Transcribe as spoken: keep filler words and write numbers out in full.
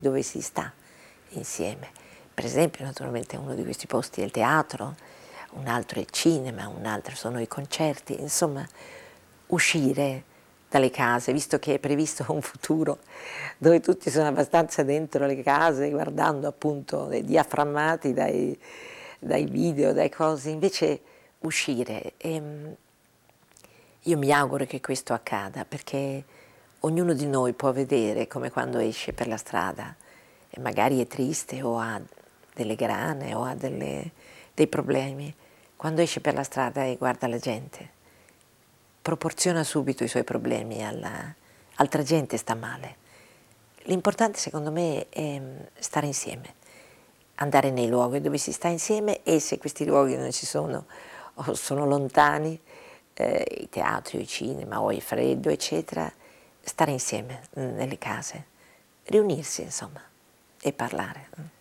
dove si sta insieme. Per esempio, naturalmente uno di questi posti è il teatro, un altro è il cinema, un altro sono i concerti, insomma uscire dalle case, visto che è previsto un futuro dove tutti sono abbastanza dentro le case, guardando appunto diaframmati dai, dai video, dai cose, invece uscire. E, io mi auguro che questo accada, perché ognuno di noi può vedere come quando esce per la strada e magari è triste o ha delle grane o ha delle, dei problemi, quando esce per la strada e guarda la gente, proporziona subito i suoi problemi alla altra gente, sta male. L'importante secondo me è stare insieme, andare nei luoghi dove si sta insieme, e se questi luoghi non ci sono o sono lontani, eh, i teatri o i cinema o il freddo eccetera, stare insieme nelle case, riunirsi insomma e parlare.